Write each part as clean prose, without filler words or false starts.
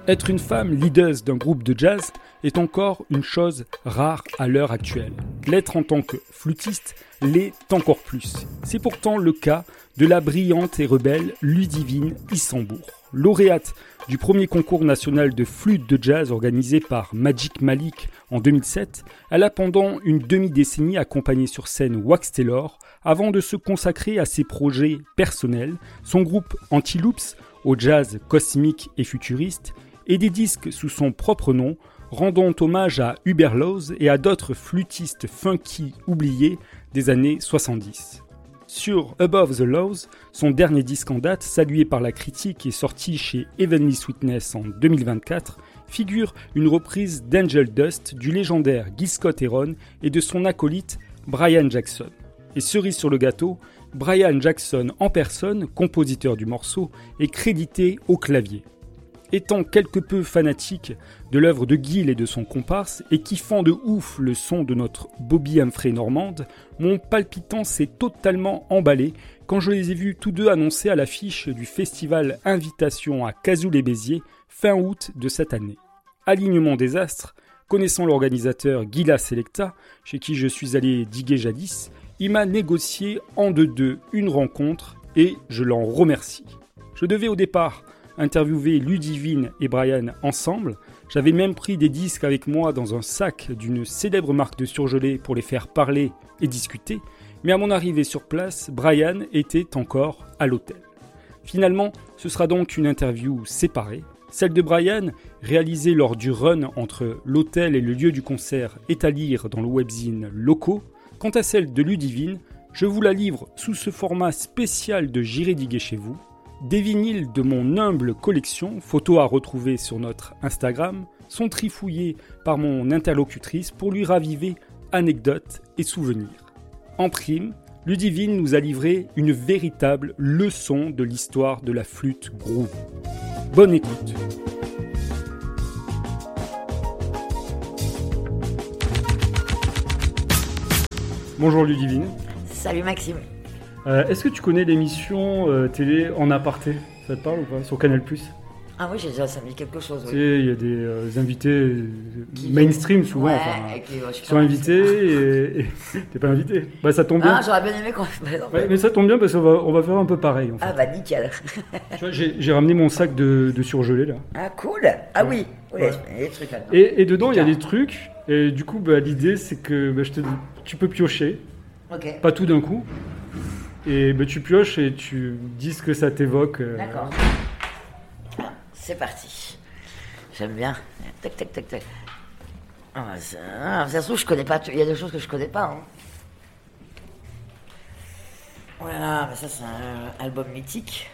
Être une femme leader d'un groupe de jazz est encore une chose rare à l'heure actuelle. L'être en tant que flûtiste l'est encore plus. C'est pourtant le cas de la brillante et rebelle Ludivine Issambourg. Lauréate du premier concours national de flûte de jazz organisé par Magic Malik en 2007, elle a pendant une demi-décennie accompagné sur scène Wax Taylor avant de se consacrer à ses projets personnels, son groupe Antiloops au jazz cosmique et futuriste, et des disques sous son propre nom, rendant hommage à Hubert Laws et à d'autres flûtistes funky oubliés des années 70. Sur Above the Laws, son dernier disque en date, salué par la critique et sorti chez Heavenly Sweetness en 2024, figure une reprise d'Angel Dust du légendaire Gil Scott-Heron et de son acolyte Brian Jackson. Et cerise sur le gâteau, Brian Jackson en personne, compositeur du morceau, est crédité au clavier. Étant quelque peu fanatique de l'œuvre de Gil et de son comparse, et kiffant de ouf le son de notre Bobby Humphrey normande, mon palpitant s'est totalement emballé quand je les ai vus tous deux annoncer à l'affiche du festival Invitation à Cazaux-les-Béziers fin août de cette année. Alignement des astres, connaissant l'organisateur Gila Selecta, chez qui je suis allé diguer jadis, il m'a négocié en deux une rencontre et je l'en remercie. Je devais au départ interviewer Ludivine et Brian ensemble. J'avais même pris des disques avec moi dans un sac d'une célèbre marque de surgelés pour les faire parler et discuter, mais à mon arrivée sur place, Brian était encore à l'hôtel. Finalement, ce sera donc une interview séparée. Celle de Brian, réalisée lors du run entre l'hôtel et le lieu du concert, est à lire dans le webzine Locaux. Quant à celle de Ludivine, je vous la livre sous ce format spécial de J'irai diguer chez vous. Des vinyles de mon humble collection, photos à retrouver sur notre Instagram, sont trifouillés par mon interlocutrice pour lui raviver anecdotes et souvenirs. En prime, Ludivine nous a livré une véritable leçon de l'histoire de la flûte groove. Bonne écoute. Bonjour Ludivine. Salut Maxime. Est-ce que tu connais l'émission télé En Aparté ? Ça te parle ou pas ? Sur Canal+. Ah oui, ça me dit quelque chose. Tu sais, il y a des invités mainstream souvent, ouais, qui sont invités et t'es pas invité. Bah ça tombe bien. Ah, j'aurais bien aimé qu'on... Ouais, mais ça tombe bien parce qu'on va faire un peu pareil en fait. Ah bah nickel. Tu vois, j'ai ramené mon sac de surgelés là. Ah cool. Ah oui, Ouais. il y a des trucs là-dedans. Et dedans il y a des trucs et du coup l'idée c'est que tu peux piocher, Ok. pas tout d'un coup. Et tu pioches et tu dis ce que ça t'évoque. D'accord. C'est parti. J'aime bien. Tac, tac, tac, tac. Ça se trouve, je connais pas. Il y a des choses que je connais pas. Hein. Voilà, mais ça, c'est un album mythique.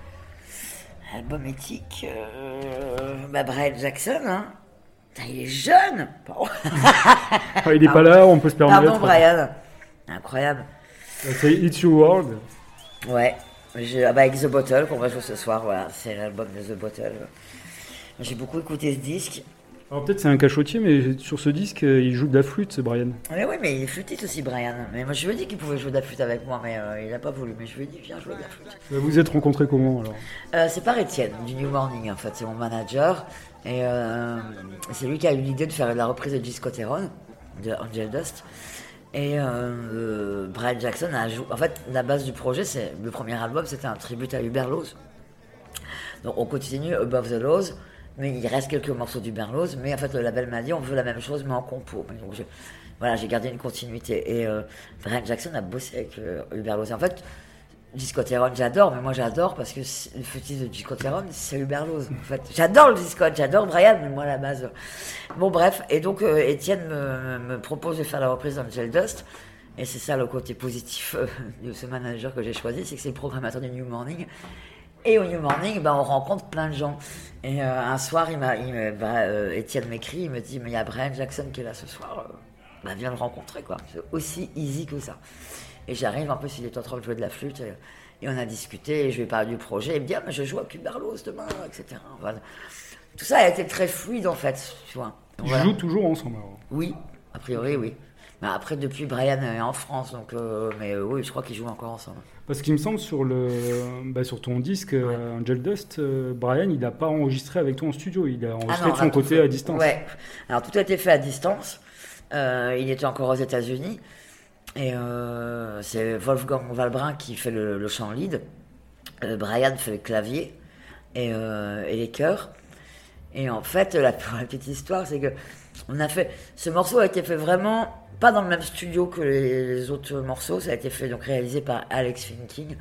Brian Jackson, hein. Putain, il est jeune. Il est pas là, on peut se permettre. Pardon, Brian. Incroyable. C'est It's Your World. Ouais. Avec The Bottle qu'on va jouer ce soir, voilà, c'est l'album de The Bottle. J'ai beaucoup écouté ce disque. Alors peut-être c'est un cachotier, mais sur ce disque, il joue de la flûte, c'est Brian. Oui, mais il est flûtiste aussi, Brian. Mais moi, je lui ai dit qu'il pouvait jouer de la flûte avec moi, mais il n'a pas voulu. Mais je lui ai dit, viens jouer de la flûte. Vous vous êtes rencontrés comment alors ? C'est par Étienne, du New Morning, en fait. C'est mon manager. Et c'est lui qui a eu l'idée de faire la reprise de Gil Scott-Heron, de Angel Dust. Et Brian Jackson a joué. En fait, la base du projet, c'est le premier album, c'était un tribute à Hubert Laws. Donc on continue Above the Laws, mais il reste quelques morceaux d'Hubert Laws. Mais en fait, le label m'a dit on veut la même chose, mais en compo. Donc j'ai gardé une continuité. Et Brian Jackson a bossé avec Hubert Laws. En fait, Gil Scott-Heron, j'adore, mais moi j'adore parce que le fétiche de Gil Scott-Heron, c'est Hubert Laws. En fait, j'adore le Gil Scott, j'adore Brian, mais moi à la base. Bon, bref, et donc Étienne me propose de faire la reprise d'Angel Dust, et c'est ça le côté positif de ce manager que j'ai choisi, c'est que c'est le programmateur du New Morning. Et au New Morning, on rencontre plein de gens. Et un soir, Étienne m'écrit, il me dit mais il y a Brian Jackson qui est là ce soir, viens le rencontrer quoi. C'est aussi easy que ça. Et j'arrive, en plus il est en train de jouer de la flûte, et on a discuté, et je lui ai parlé du projet, et il me dit mais je joue à Hubert Laws demain, etc. Voilà. Tout ça a été très fluide en fait, tu vois. Ils jouent toujours ensemble alors. Oui, a priori oui. Bah, après, depuis, Brian est en France, donc, mais oui, je crois qu'ils jouent encore ensemble. Parce qu'il me semble sur ton disque Angel Dust, Brian, il n'a pas enregistré avec toi en studio, il a enregistré de son côté à distance. Ouais, alors tout a été fait à distance. Il était encore aux États-Unis. Et c'est Wolfgang Valbrin qui fait le chant lead. Brian fait le clavier et les chœurs. Et en fait, la petite histoire, c'est que ce morceau a été fait vraiment pas dans le même studio que les autres morceaux. Ça a été fait donc réalisé par Alex Finking,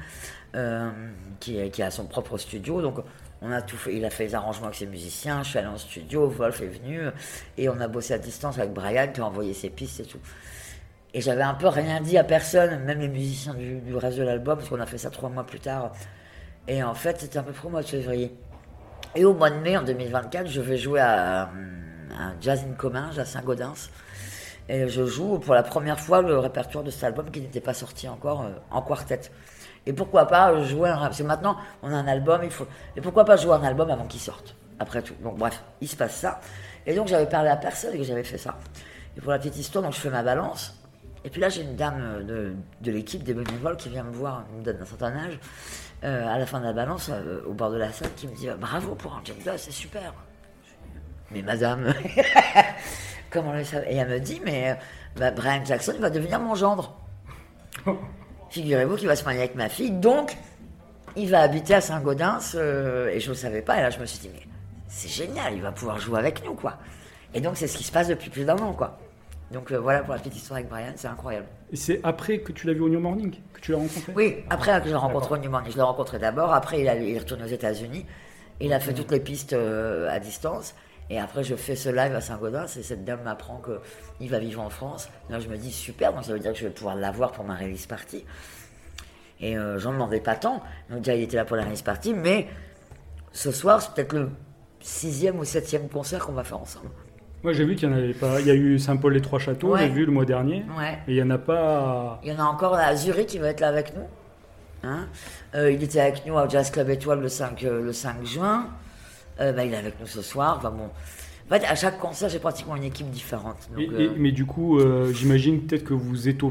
qui a son propre studio. Donc on a tout fait. Il a fait les arrangements avec ses musiciens. Je suis allé en studio, Wolf est venu et on a bossé à distance avec Brian qui a envoyé ses pistes et tout. Et j'avais un peu rien dit à personne, même les musiciens du reste de l'album, parce qu'on a fait ça 3 mois plus tard. Et en fait, c'était un peu pour le mois de février. Et au mois de mai, en 2024, je vais jouer à un Jazz in Comminges à Saint-Gaudens. Et je joue pour la première fois le répertoire de cet album qui n'était pas sorti encore en quartet. Et pourquoi pas jouer parce que maintenant, on a un album, et pourquoi pas jouer un album avant qu'il sorte, après tout. Donc bref, il se passe ça. Et donc j'avais parlé à personne et que j'avais fait ça. Et pour la petite histoire, donc je fais ma balance. Et puis là, j'ai une dame de l'équipe, des bénévoles, qui vient me voir, une dame d'un certain âge, à la fin de la balance, au bord de la salle, qui me dit « Bravo pour Angel Dust, c'est super !» Mais madame, comment le savez ? Et elle me dit « Mais Brian Jackson va devenir mon gendre. Figurez-vous qu'il va se marier avec ma fille, donc il va habiter à Saint-Gaudens. Et je ne le savais pas. Et là, je me suis dit « Mais c'est génial, il va pouvoir jouer avec nous, quoi. » Et donc, c'est ce qui se passe depuis plus d'1 an, quoi. Donc voilà pour la petite histoire avec Brian, c'est incroyable. Et c'est après que tu l'as vu au New Morning que tu l'as rencontré ? Oui, après que je l'ai rencontré au New Morning. Je l'ai rencontré d'abord, après il est retourné aux États-Unis, il a fait toutes les pistes à distance, et après je fais ce live à Saint-Gaudens, et cette dame m'apprend qu'il va vivre en France. Là je me dis super, donc ça veut dire que je vais pouvoir l'avoir pour ma release party. Et j'en demandais pas tant, donc déjà il était là pour la release party, mais ce soir c'est peut-être le 6e ou 7e concert qu'on va faire ensemble. Moi, j'ai vu qu'il y en avait pas. Il y a eu Saint-Paul-les-Trois-Châteaux, j'ai vu le mois dernier. Ouais. Et il y en a pas. Il y en a encore à Zurich qui va être là avec nous. Hein, il était avec nous au Jazz Club Étoile le 5 juin. Il est avec nous ce soir. Enfin bon. En fait, à chaque concert, j'ai pratiquement une équipe différente. Donc, mais du coup, j'imagine peut-être que vous étoffez